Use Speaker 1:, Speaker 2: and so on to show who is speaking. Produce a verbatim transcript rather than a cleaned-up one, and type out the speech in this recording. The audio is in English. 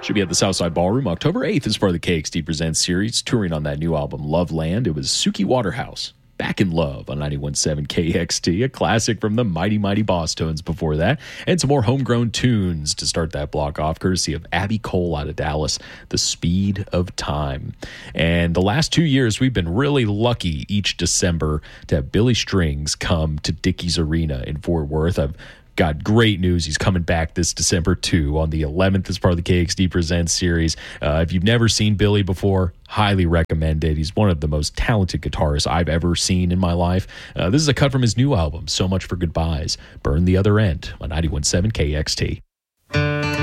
Speaker 1: Should be at the Southside Ballroom October eighth as part of the K X T Presents series. Touring on that new album, Love Land, it was Suki Waterhouse. Back in Love on ninety-one point seven K X T, a classic from the Mighty Mighty Boss Tones before that, and some more homegrown tunes to start that block off, courtesy of Abby Cole out of Dallas, The Speed of Time. And the last two years, we've been really lucky each December to have Billy Strings come to Dickies Arena in Fort Worth. I've got great news. He's coming back this December too on the eleventh as part of the K X T Presents series. Uh, if you've never seen Billy before, highly recommend it. He's one of the most talented guitarists I've ever seen in my life. Uh, this is a cut from his new album, So Much for Goodbyes. Burn the Other End on ninety-one point seven K X T.